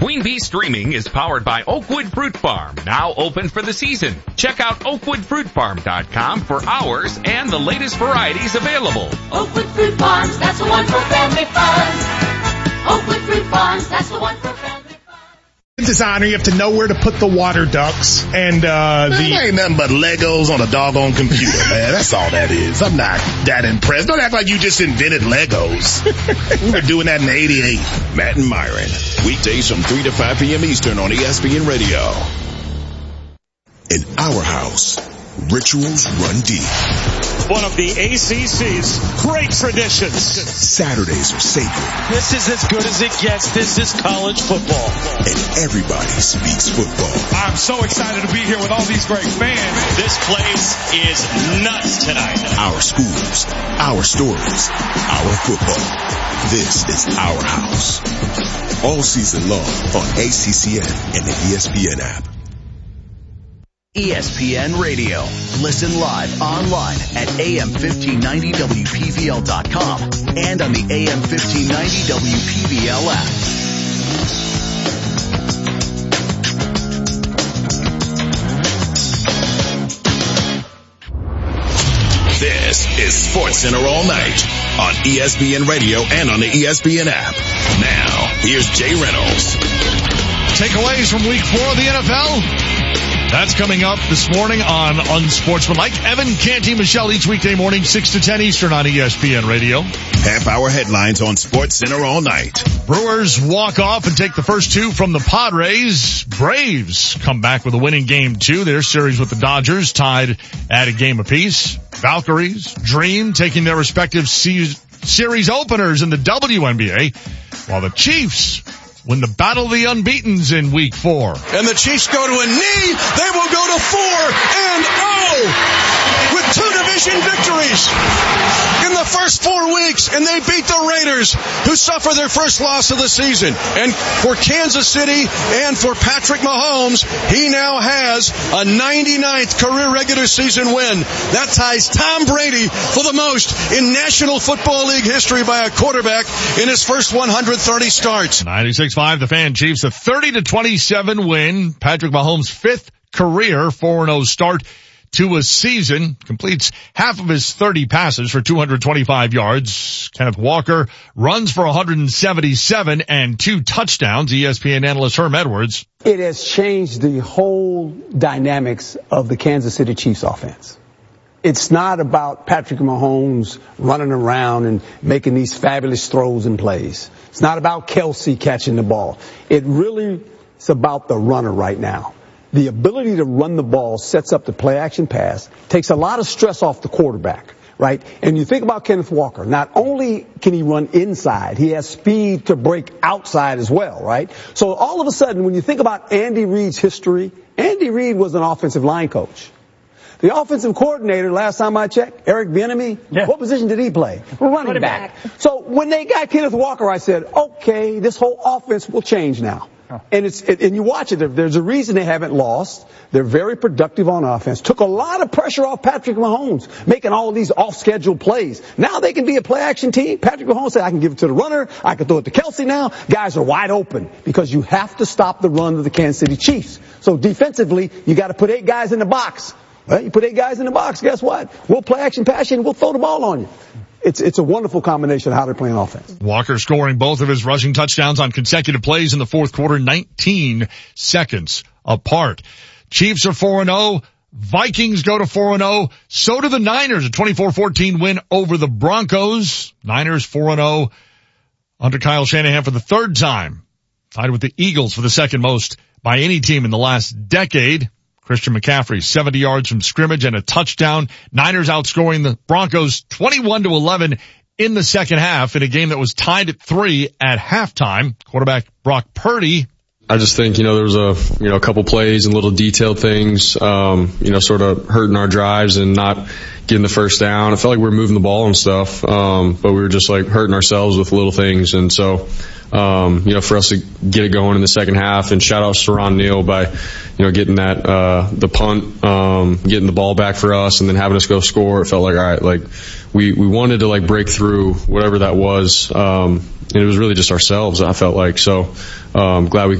Queen Bee Streaming is powered by Oakwood Fruit Farm, now open for the season. Check out oakwoodfruitfarm.com for hours and the latest varieties available. Oakwood Fruit Farms, that's the one for family fun. Oakwood Fruit Farms, that's the one for family fun. Designer, you have to know where to put the water ducts and That ain't nothing but Legos on a doggone computer, man. That's all that is. I'm not that impressed. Don't act like you just invented Legos. We were doing that in 88. Matt and Myron, weekdays from 3 to 5 p.m. Eastern on ESPN Radio. In our house, rituals run deep. One of the ACC's great traditions. Saturdays are sacred. This is as good as it gets. This is college football. And everybody speaks football. I'm so excited to be here with all these great fans. This place is nuts tonight. Our schools, our stories, our football. This is our house. All season long on ACCN and the ESPN app. ESPN Radio. Listen live online at AM1590WPVL.com and on the AM1590 WPVL app. This is SportsCenter All Night on ESPN Radio and on the ESPN app. Now, here's Jay Reynolds. Takeaways from Week 4 of the NFL. That's coming up this morning on Unsportsmanlike. Evan Canty, Michelle, each weekday morning, 6 to 10 Eastern on ESPN Radio. Half-hour headlines on SportsCenter All Night. Brewers walk off and take the first two from the Padres. Braves come back with a winning game 2. Their series with the Dodgers tied at a game apiece. Valkyries, Dream taking their respective series openers in the WNBA, while the Chiefs win the Battle of the Unbeatens in Week 4. And the Chiefs go to a knee. They will go to 4-0 with 2 division victories in the first 4 weeks. And they beat the Raiders, who suffer their first loss of the season. And for Kansas City and for Patrick Mahomes, he now has a 99th career regular season win. That ties Tom Brady for the most in National Football League history by a quarterback in his first 130 starts. 96-5, the Fan Chiefs, a 30-27 win. Patrick Mahomes' 5th career 4-0 start to a season, completes half of his 30 passes for 225 yards. Kenneth Walker runs for 177 and 2 touchdowns. ESPN analyst Herm Edwards. It has changed the whole dynamics of the Kansas City Chiefs offense. It's not about Patrick Mahomes running around and making these fabulous throws and plays. It's not about Kelsey catching the ball. It really is about the runner right now. The ability to run the ball sets up the play-action pass, takes a lot of stress off the quarterback, right? And you think about Kenneth Walker. Not only can he run inside, he has speed to break outside as well, right? So all of a sudden, when you think about Andy Reid's history, Andy Reid was an offensive line coach. The offensive coordinator, last time I checked, Eric Bieniemy, what position did he play? Running back. So when they got Kenneth Walker, I said, okay, this whole offense will change now. And and you watch it, there's a reason they haven't lost. They're very productive on offense. Took a lot of pressure off Patrick Mahomes, making all of these off-schedule plays. Now they can be a play-action team. Patrick Mahomes said, I can give it to the runner. I can throw it to Kelsey now. Guys are wide open because you have to stop the run of the Kansas City Chiefs. So defensively, you got to put 8 guys in the box. Well, you put 8 guys in the box, guess what? We'll play action pass you and we'll throw the ball on you. It's a wonderful combination of how they're playing offense. Walker scoring both of his rushing touchdowns on consecutive plays in the fourth quarter, 19 seconds apart. Chiefs are 4-0. Vikings go to 4-0. So do the Niners, a 24-14 win over the Broncos. Niners 4-0 under Kyle Shanahan for the 3rd time. Tied with the Eagles for the 2nd most by any team in the last decade. Christian McCaffrey, 70 yards from scrimmage and a touchdown. Niners outscoring the Broncos 21-11 in the second half in a game that was tied at 3 at halftime. Quarterback Brock Purdy. I just think, there was a couple plays and little detailed things, sort of hurting our drives and not getting the first down. I felt like we were moving the ball and stuff, but we were just like hurting ourselves with little things. And so, for us to get it going in the second half, and shout out to Ron Neal by, getting that, the punt, getting the ball back for us and then having us go score. It felt like, all right, like we wanted to like break through whatever that was. And it was really just ourselves, I felt like. So, glad we